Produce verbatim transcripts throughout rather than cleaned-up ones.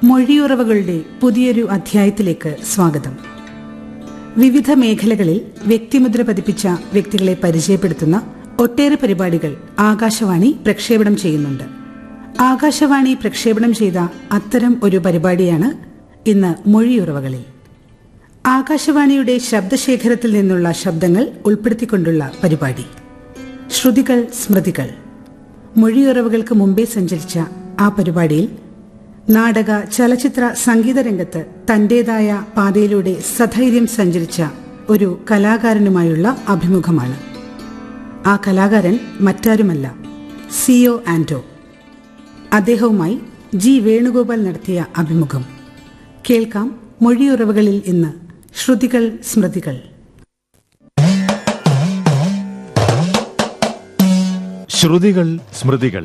മൊഴിയുറവകളുടെ പുതിയൊരു അധ്യായത്തിലേക്ക് സ്വാഗതം. വിവിധ മേഖലകളിൽ വ്യക്തിമുദ്ര പതിപ്പിച്ച വ്യക്തികളെ പരിചയപ്പെടുത്തുന്ന ഒട്ടേറെ പരിപാടികൾ ആകാശവാണി പ്രക്ഷേപണം ചെയ്യുന്നുണ്ട്. ആകാശവാണി പ്രക്ഷേപണം ചെയ്ത അത്തരം ഒരു പരിപാടിയാണ് ഇന്ന് മൊഴിയുറവകളിൽ. ആകാശവാണിയുടെ ശബ്ദശേഖരത്തിൽ നിന്നുള്ള ശബ്ദങ്ങൾ ഉൾപ്പെടുത്തിക്കൊണ്ടുള്ള പരിപാടി ശ്രുതികൾ സ്മൃതികൾ. മൊഴിയുറവകൾക്ക് മുമ്പേ സഞ്ചരിച്ച ആ പരിപാടിയിൽ നാടക, ചലച്ചിത്ര, സംഗീത രംഗത്ത് തന്റേതായ പാതയിലൂടെ സധൈര്യം സഞ്ചരിച്ച ഒരു കലാകാരനുമായുള്ള അഭിമുഖമാണ്. ആ കലാകാരൻ മറ്റാരുമല്ല, സി ഒ ആന്റോ. അദ്ദേഹവുമായി ജി വേണുഗോപാൽ നടത്തിയ അഭിമുഖം കേൾക്കാം. മൊഴിയുറവകളിൽ ഇന്ന് ശ്രുതികൾ സ്മൃതികൾ. ശ്രുതികൾ സ്മൃതികൾ.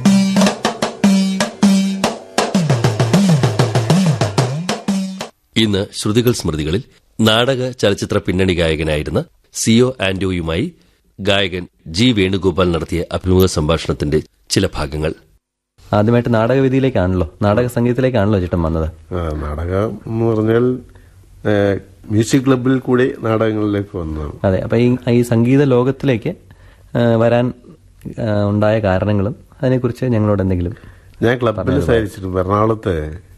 ഇന്ന് ശ്രുതികൾ സ്മൃതികളിൽ നാടക, ചലച്ചിത്ര പിന്നണി ഗായകനായിരുന്ന സി ഒ ആന്റോയുമായി ഗായകൻ ജി വേണുഗോപാൽ നടത്തിയ അഭിമുഖ സംഭാഷണത്തിന്റെ ചില ഭാഗങ്ങൾ. ആദ്യമായിട്ട് നാടകവേദിയിലേക്കാണല്ലോ, നാടക സംഗീതത്തിലേക്കാണല്ലോ ചേട്ടൻ വന്നത്. നാടകം എന്ന് പറഞ്ഞാൽ മ്യൂസിക് ക്ലബിൽ കൂടി നാടകങ്ങളിലേക്ക് വന്നതാണ്. അതെ, അപ്പൊ ഈ ഈ സംഗീത ലോകത്തിലേക്ക് വരാൻ ഉണ്ടായ കാരണങ്ങളും അതിനെക്കുറിച്ച് ഞങ്ങളോട് എന്തെങ്കിലും. ഞാൻ ക്ലബിൽ സഹകരിച്ചിരുന്നു എറണാകുളത്ത്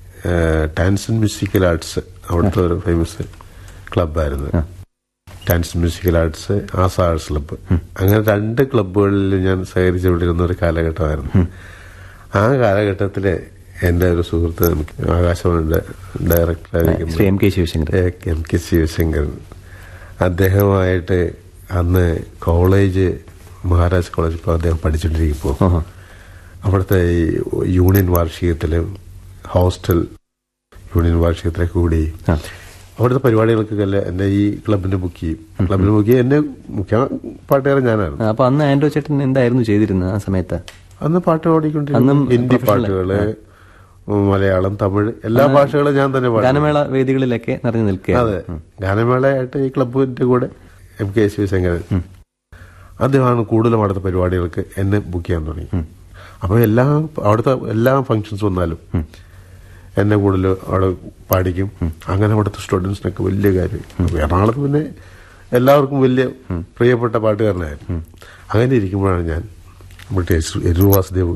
ടാൻസൺ മ്യൂസിക്കൽ ആർട്സ്, അവിടുത്തെ ഒരു ഫേമസ് ക്ലബായിരുന്നു ടാൻസൺ മ്യൂസിക്കൽ ആർട്സ്, ആസ ആർട്സ് ക്ലബ്ബ്. അങ്ങനെ രണ്ട് ക്ലബ്ബുകളിൽ ഞാൻ സഹകരിച്ചുകൊണ്ടിരുന്ന ഒരു കാലഘട്ടമായിരുന്നു. ആ കാലഘട്ടത്തില് എന്റെ ഒരു സുഹൃത്ത് ആകാശവാണിയുടെ ഡയറക്ടറായിരിക്കും M K Sivasankar M K Sivasankaran അദ്ദേഹമായിട്ട് അന്ന് കോളേജ്, മഹാരാജ് കോളേജ് ഇപ്പോൾ അദ്ദേഹം പഠിച്ചുകൊണ്ടിരിക്കുമ്പോൾ അവിടുത്തെ ഈ യൂണിയൻ വാർഷികത്തില്, ഹോസ്റ്റൽ യൂണിയൻ വാർഷികത്തിലേക്ക് കൂടി അവിടുത്തെ പരിപാടികൾക്കൊക്കെ എന്നെ ഈ ക്ലബിന് ബുക്ക് ചെയ്യും. ക്ലബിന് ബുക്ക് ചെയ്യും. എന്നെ മുഖ്യ പാട്ടുകാരൻ ഞാനായിരുന്നു. അപ്പൊ അന്ന് ആന്റോ ചേട്ടൻ എന്തായിരുന്നു ചെയ്തിരുന്നത് ആ സമയത്ത്? അന്ന് പാട്ട് പാടിക്കൊണ്ടിരുന്നു. ഹിന്ദി പാട്ടുകള്, മലയാളം, തമിഴ്, എല്ലാ ഭാഷകളും ഞാൻ തന്നെ പാടും. ഗാനമേള വേദികളിലൊക്കെ നിറഞ്ഞു നിൽക്കുക. അതെ, ഗാനമേളയായിട്ട് ഈ ക്ലബിന്റെ കൂടെ എം കെ ശിവശങ്കരൻ അദ്ദേഹമാണ് കൂടുതലും അവിടുത്തെ പരിപാടികൾക്ക് എന്നെ ബുക്ക് ചെയ്യാൻ തുടങ്ങി. അപ്പൊ എല്ലാ അവിടുത്തെ എല്ലാ ഫംഗ്ഷൻസ് വന്നാലും എന്നെ കൂടുതൽ അവിടെ പാടിക്കും. അങ്ങനെ അവിടുത്തെ സ്റ്റുഡൻസിനൊക്കെ വലിയ കാര്യം. എറണാകുളത്ത് പിന്നെ എല്ലാവർക്കും വലിയ പ്രിയപ്പെട്ട പാട്ടുകാരനായിരുന്നു. അങ്ങനെ ഇരിക്കുമ്പോഴാണ് ഞാൻ മറ്റേ എരൂർ വാസുദേവ്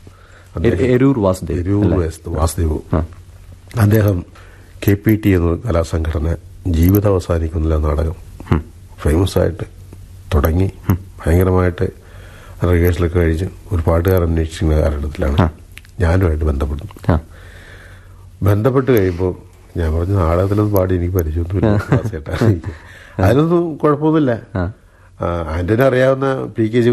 എരൂർ വാസുദേവ് വാസുദേവ് അദ്ദേഹം കെ പി ടി എന്ന കലാസംഘടന ജീവിതം അവസാനിക്കുന്നില്ല നാടകം ഫേമസ് ആയിട്ട് തുടങ്ങി ഭയങ്കരമായിട്ട് റിഹേഴ്സലൊക്കെ കഴിച്ച് ഒരു പാട്ടുകാരൻ അന്വേഷിക്കുന്ന കാലഘട്ടത്തിലാണ് ഞാനുമായിട്ട് ബന്ധപ്പെടുന്നത്. ബന്ധപ്പെട്ട് കഴിയുമ്പോൾ ഞാൻ പറഞ്ഞു, നാടകത്തിലൊന്നും പാടി എനിക്ക് പരിചയമൊന്നുമില്ല, അതിനൊന്നും കുഴപ്പമൊന്നുമില്ല. ആന്റണി അറിയാവുന്ന പി കെ